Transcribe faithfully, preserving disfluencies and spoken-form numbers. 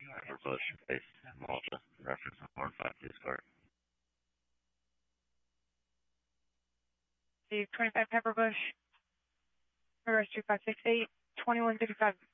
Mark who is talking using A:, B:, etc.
A: Pepperbush, base Malta, reference one five two square.
B: The twenty-five Pepperbush, reverse two five six eight, twenty-one thirty-five